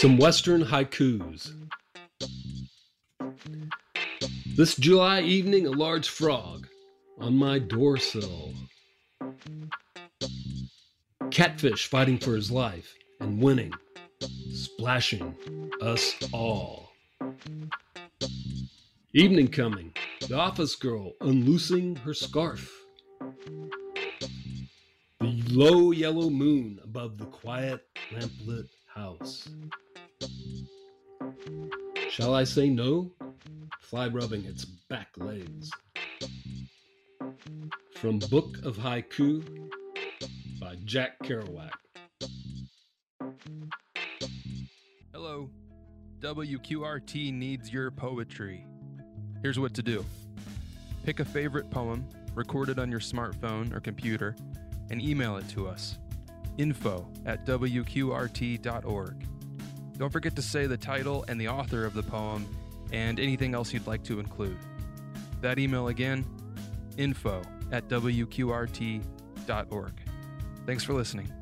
Some Western haikus. This July evening, a large frog on my doorsill. Catfish fighting for his life and winning, splashing us all. Evening coming, the office girl unloosing her scarf. The low yellow moon above the quiet lamplit house. Shall I say no? Fly rubbing its back legs. From Book of Haiku by Jack Kerouac. Hello, WQRT needs your poetry. Here's what to do. Pick a favorite poem, record it on your smartphone or computer, and email it to us. info@wqrt.org. Don't forget to say the title and the author of the poem and anything else you'd like to include. That email again, info@wqrt.org. Thanks for listening.